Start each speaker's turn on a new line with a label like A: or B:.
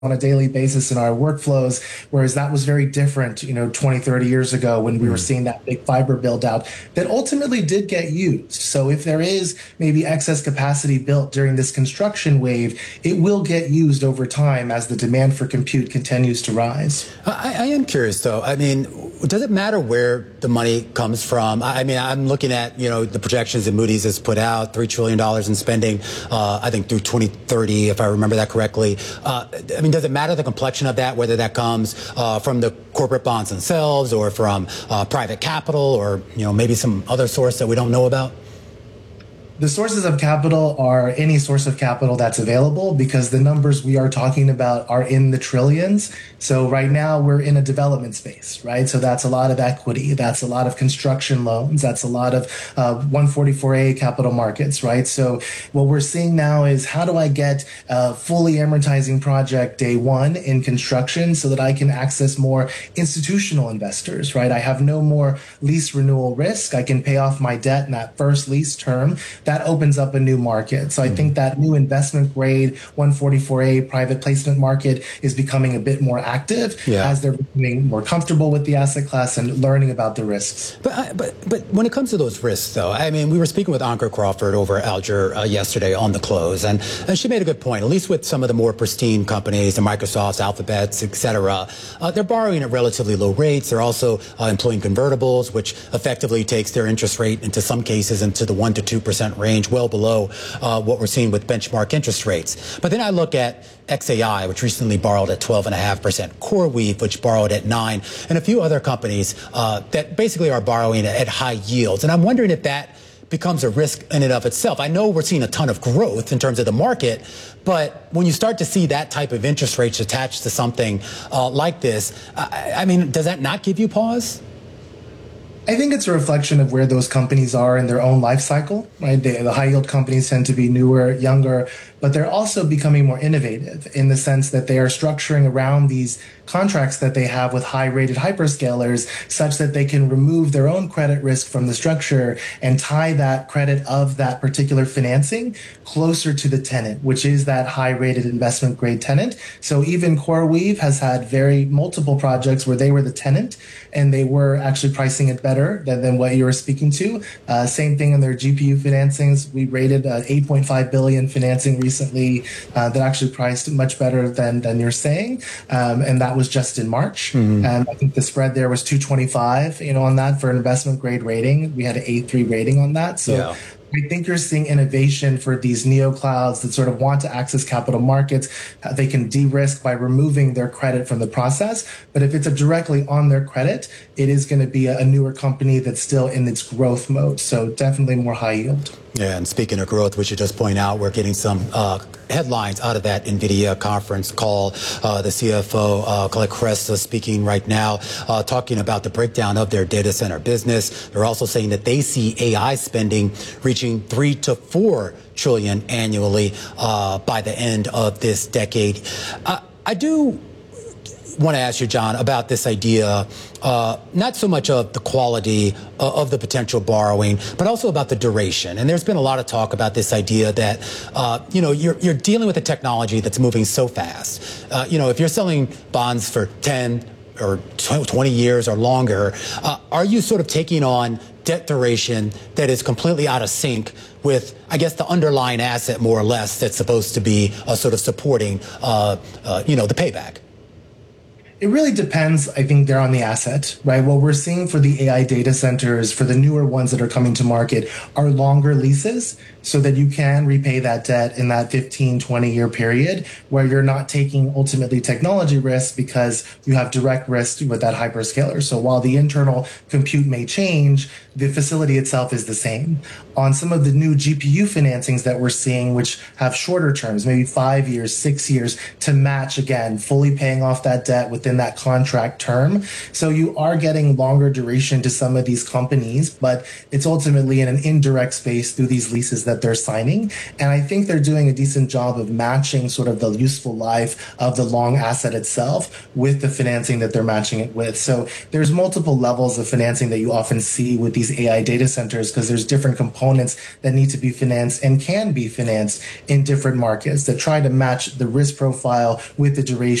A: on a daily basis in our workflows, whereas that was very different, 20, 30 years ago when we were seeing that big fiber build out that ultimately did get used. So if there is maybe excess capacity built during this construction wave, it will get used over time as the demand for compute continues to rise.
B: I am curious, though. I mean, does it matter where the money comes from? I mean, I'm looking at, the projections that Moody's has put out, $3 trillion in spending, I think through 2030, if I remember that correctly. I mean, does it matter the complexion of that, whether that comes from the corporate bonds themselves or from private capital or, maybe some other source that we don't know about?
A: The sources of capital are any source of capital that's available because the numbers we are talking about are in the trillions. So right now we're in a development space, right? So that's a lot of equity. That's a lot of construction loans. That's a lot of 144A capital markets, right? So what we're seeing now is how do I get a fully amortizing project day one in construction so that I can access more institutional investors, right? I have no more lease renewal risk. I can pay off my debt in that first lease term. That opens up a new market. So I think that new investment grade 144A private placement market is becoming a bit more active as they're becoming more comfortable with the asset class and learning about the risks.
B: But when it comes to those risks, though, I mean, we were speaking with Ankur Crawford over at Alger yesterday on the close, and she made a good point. At least with some of the more pristine companies, the Microsofts, Alphabets, et cetera, they're borrowing at relatively low rates. They're also employing convertibles, which effectively takes their interest rate into some cases into the 1% to 2% range, well below what we're seeing with benchmark interest rates. But then I look at XAI, which recently borrowed at 12.5%, CoreWeave, which borrowed at 9%, and a few other companies that basically are borrowing at high yields. And I'm wondering if that becomes a risk in and of itself. I know we're seeing a ton of growth in terms of the market, but when you start to see that type of interest rates attached to something like this, I mean, does that not give you pause?
A: I think it's a reflection of where those companies are in their own life cycle, right? The high yield companies tend to be newer, younger, but they're also becoming more innovative in the sense that they are structuring around these contracts that they have with high rated hyperscalers such that they can remove their own credit risk from the structure and tie that credit of that particular financing closer to the tenant, which is that high rated investment grade tenant. So even CoreWeave has had very multiple projects where they were the tenant and they were actually pricing it better than what you were speaking to. Same thing in their GPU financings. We rated 8.5 billion financing recently that actually priced much better than you're saying. And that was just in March. I think the spread there was 225, on that for an investment grade rating. We had an A3 rating on that. So I think you're seeing innovation for these neo clouds that sort of want to access capital markets. They can de-risk by removing their credit from the process. But if it's directly on their credit, it is going to be a newer company that's still in its growth mode. So definitely more high yield.
B: Yeah, and speaking of growth, we should just point out we're getting some headlines out of that NVIDIA conference call. The CFO, Colette Cresta, speaking right now, talking about the breakdown of their data center business. They're also saying that they see AI spending reaching 3 to 4 trillion annually by the end of this decade. I do want to ask you, John, about this idea, not so much of the quality of the potential borrowing, but also about the duration. And there's been a lot of talk about this idea that, you're dealing with a technology that's moving so fast. If you're selling bonds for 10 or 20 years or longer, are you sort of taking on debt duration that is completely out of sync with, I guess, the underlying asset, more or less, that's supposed to be sort of supporting, the payback?
A: It really depends, I think, there on the asset, right? What we're seeing for the AI data centers, for the newer ones that are coming to market, are longer leases so that you can repay that debt in that 15, 20-year period where you're not taking ultimately technology risk because you have direct risk with that hyperscaler. So while the internal compute may change, the facility itself is the same. On some of the new GPU financings that we're seeing, which have shorter terms, maybe 5 years, 6 years, to match, again, fully paying off that debt within within that contract term. So you are getting longer duration to some of these companies, but it's ultimately in an indirect space through these leases that they're signing. And I think they're doing a decent job of matching sort of the useful life of the long asset itself with the financing that they're matching it with. So there's multiple levels of financing that you often see with these AI data centers because there's different components that need to be financed and can be financed in different markets that try to match the risk profile with the duration